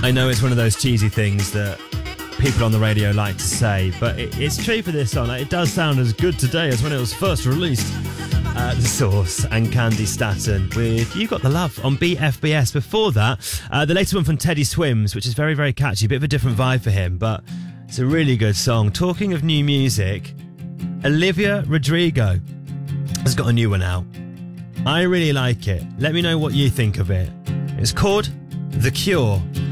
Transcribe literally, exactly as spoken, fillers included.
I know it's one of those cheesy things that people on the radio like to say, but it, it's true for this song. It does sound as good today as when it was first released. Uh, The Source and Candy Staton with You Got the Love on B F B S. Before that, uh, the latest one from Teddy Swims, which is very, very catchy. A bit of a different vibe for him, but it's a really good song. Talking of new music, Olivia Rodrigo has got a new one out. I really like it. Let me know what you think of it. It's called The Cure.